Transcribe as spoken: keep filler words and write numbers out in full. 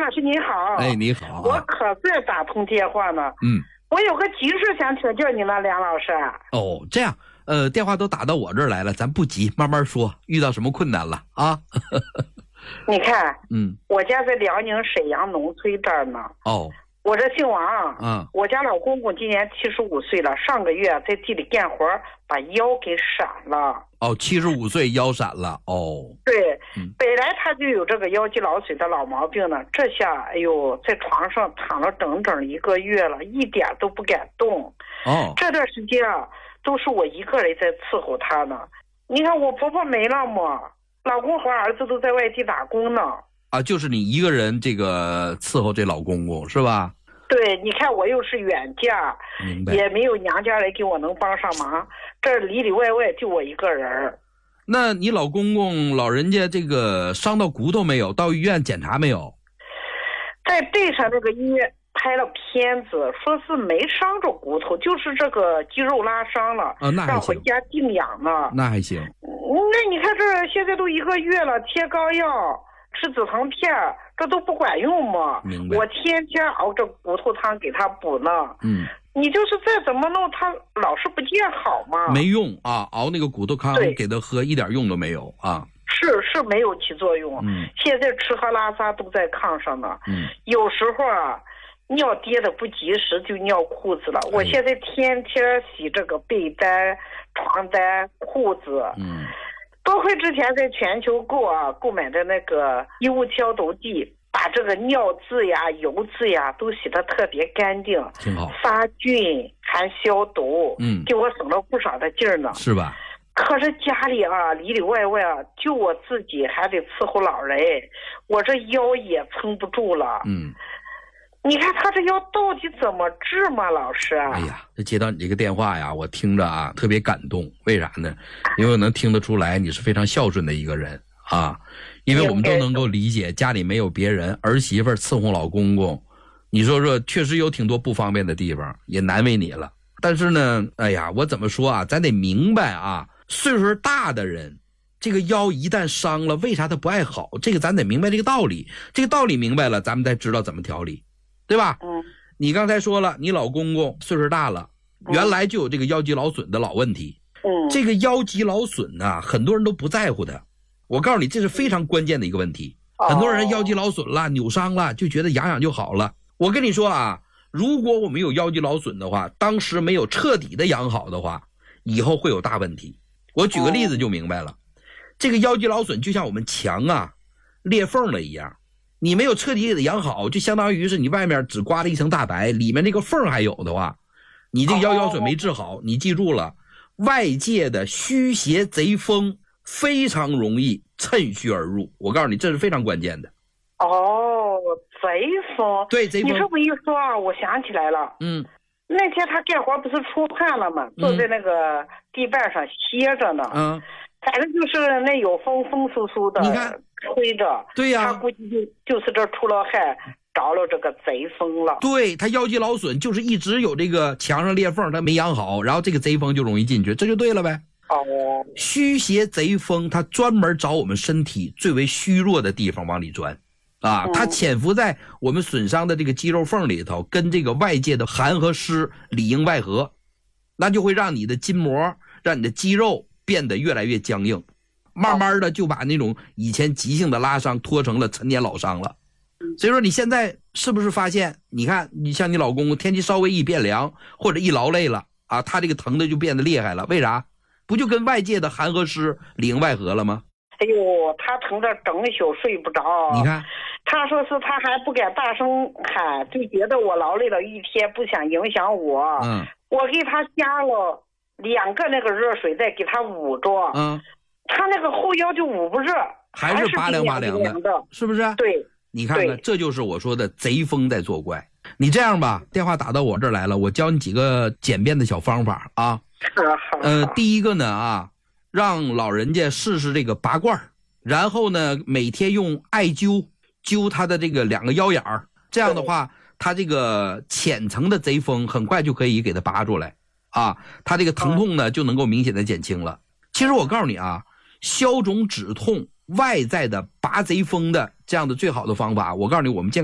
老师你好。 哎，你好、啊。 我可在打通电话呢。 嗯。 我有个急事想请教你呢，梁老师。 哦，这样，呃，电话都打到我这儿来了，咱不急，慢慢说。遇到什么困难了啊？ 你看， 嗯， 我家在辽宁沈阳农村这儿呢。 哦。 我这姓王， 嗯， 我家老公公今年七十五岁了，上个月在地里干活把腰给闪了。 哦，七十五岁腰闪了。哦， 对、 嗯， 本来他就有这个腰肌劳损的老毛病呢，这下哎呦，在床上躺了整整一个月了，一点都不敢动。 哦， 这段时间啊，都是我一个人在伺候他呢。你看我婆婆没了嘛，老公和儿子都在外地打工呢。 啊，就是你一个人这个伺候这老公公是吧？ 对，你看我又是远嫁， 明白， 也没有娘家人给我能帮上忙，这里里外外就我一个人。 那你老公公老人家这个伤到骨头没有？到医院检查没有？ 在队上那个医院拍了片子，说是没伤着骨头，就是这个肌肉拉伤了， 啊，那还行， 让回家静养呢。 那还行。 那你看这现在都一个月了，贴膏药，吃止疼片，这都不管用嘛。 明白。 我天天熬着骨头汤给他补呢。 嗯。 你就是再怎么弄，他老是不见好嘛。 没用啊，熬那个骨头汤给他喝，一点用都没有啊。 是是没有起作用。 嗯。现在吃喝拉撒都在炕上呢。 嗯。 有时候啊，尿跌的不及时就尿裤子了。哎、我现在天天洗这个被单、床单、裤子。 嗯。 多亏之前在全球购啊购买的那个衣物消毒剂，把这个尿渍呀、油渍呀都洗得特别干净， 挺好， 杀菌还消毒， 嗯， 给我省了不少的劲儿呢， 是吧？ 可是家里啊，里里外外啊，就我自己还得伺候老人，我这腰也撑不住了。 嗯。 你看他这腰到底怎么治嘛，老师？ 哎呀，这接到你这个电话呀，我听着啊特别感动。为啥呢？因为我能听得出来你是非常孝顺的一个人啊。因为我们都能够理解家里没有别人，儿媳妇伺候老公公，你说说确实有挺多不方便的地方，也难为你了。但是呢，哎呀，我怎么说啊？咱得明白啊，岁数大的人，这个腰一旦伤了，为啥他不爱好？这个咱得明白这个道理。这个道理明白了，咱们才知道怎么调理。对吧？ 嗯， 你刚才说了，你老公公岁数大了，原来就有这个腰肌劳损的老问题。 嗯， 这个腰肌劳损呢、啊，很多人都不在乎的。我告诉你，这是非常关键的一个问题。 哦、 很多人腰肌劳损了、扭伤了，就觉得养养就好了。我跟你说啊，如果我们有腰肌劳损的话，当时没有彻底的养好的话，以后会有大问题。我举个例子就明白了。哦、这个腰肌劳损就像我们墙啊裂缝了一样。你没有彻底给它养好，就相当于是你外面只刮了一层大白，里面这个缝还有的话，你这个腰腰损没治好，你记住了，外界的虚邪贼风非常容易趁虚而入。我告诉你，这是非常关键的。 哦，贼风。 对，贼风。 你这么一说啊，我想起来了。 嗯。 那天他干活不是出汗了吗？坐在那个地板上歇着呢。 嗯。 反正就是那有风，风嗖嗖的， 你看吹着。 对呀、啊， 他估计就就是这出了汗，着了这个贼风了。 对，他腰肌劳损就是一直有这个墙上裂缝，他没养好，然后这个贼风就容易进去，这就对了呗。 哦， 虚邪贼风，它专门找我们身体最为虚弱的地方往里钻，啊，它潜伏在我们损伤的这个肌肉缝里头，跟这个外界的寒和湿里应外合，那就会让你的筋膜，让你的肌肉变得越来越僵硬，慢慢的就把那种以前急性的拉伤拖成了陈年老伤了。所以说你现在是不是发现，你看你像你老公天气稍微一变凉或者一劳累了啊，他这个疼的就变得厉害了，为啥？不就跟外界的寒和湿里应外合了吗？ 哎呦，他疼得整宿睡不着。 你看， 他说是他还不敢大声喊，就觉得我劳累了一天，不想影响我。 嗯， 我给他加了两个那个热水袋给他捂着。 嗯， 他那个后腰就捂不热， 还是拔凉拔凉的，是不是？ 对， 你看看，这就是我说的贼风在作怪。你这样吧，电话打到我这儿来了，我教你几个简便的小方法啊。呃，第一个呢啊，让老人家试试这个拔罐，然后呢，每天用艾灸灸他的这个两个腰眼儿，这样的话，他这个浅层的贼风很快就可以给他拔出来啊，他这个疼痛呢就能够明显的减轻了。其实我告诉你啊，消肿止痛外在的拔贼风的这样的最好的方法，我告诉你，我们健